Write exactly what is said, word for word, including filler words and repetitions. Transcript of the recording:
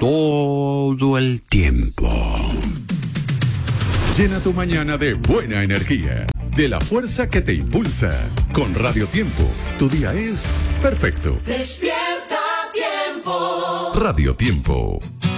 todo el tiempo. Llena tu mañana de buena energía, de la fuerza que te impulsa. Con Radio Tiempo, tu día es perfecto. Despierta Tiempo. Radio Tiempo.